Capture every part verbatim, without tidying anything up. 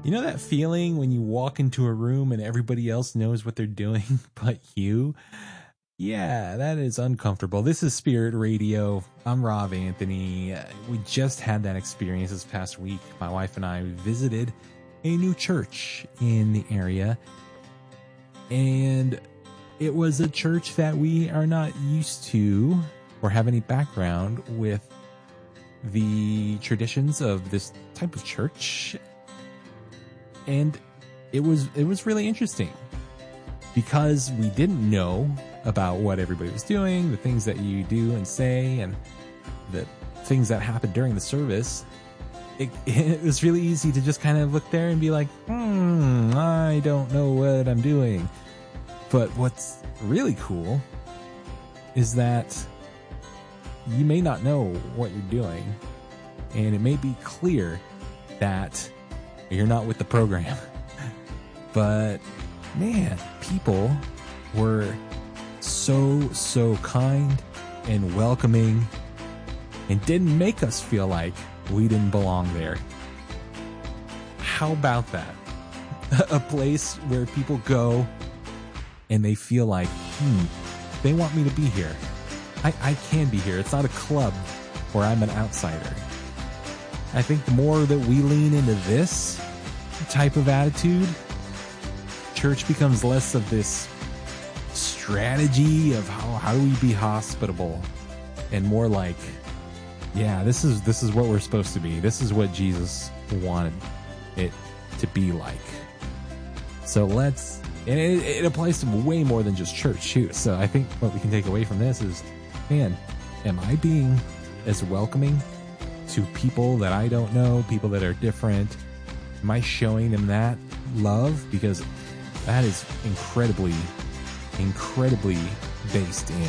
You know that feeling when you walk into a room and everybody else knows what they're doing but you? Yeah, that is uncomfortable. This is Spirit Radio. I'm Rob Anthony. Uh, we just had that experience this past week. My wife and I visited a new church in the area, and it was a church that we are not used to or have any background with the traditions of this type of church. And it was it was really interesting because we didn't know about what everybody was doing, the things that you do and say, and the things that happened during the service. It, it was really easy to just kind of look there and be like, hmm, I don't know what I'm doing. But what's really cool is that you may not know what you're doing, and it may be clear that you're not with the program. But man, people were so, so kind and welcoming and didn't make us feel like we didn't belong there. How about that? A place where people go and they feel like, hmm, they want me to be here. I, I can be here. It's not a club where I'm an outsider. I think the more that we lean into this type of attitude, church becomes less of this strategy of how, how do we be hospitable, and more like, yeah, this is this is what we're supposed to be. This is what Jesus wanted it to be like. So let's, and it, it applies to way more than just church too. So I think what we can take away from this is, man, am I being as welcoming to people that I don't know, people that are different? Am I showing them that love? Because that is incredibly, incredibly based in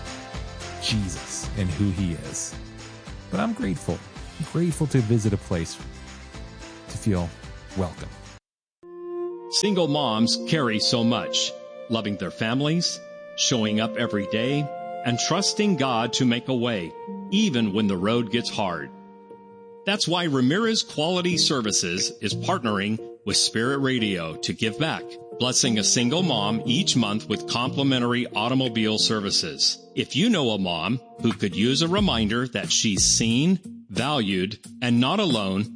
Jesus and who he is. But I'm grateful, I'm grateful to visit a place to feel welcome. Single moms carry so much, loving their families, showing up every day, and trusting God to make a way, even when the road gets hard. That's why Ramirez Quality Services is partnering with Spirit Radio to give back, blessing a single mom each month with complimentary automobile services. If you know a mom who could use a reminder that she's seen, valued, and not alone,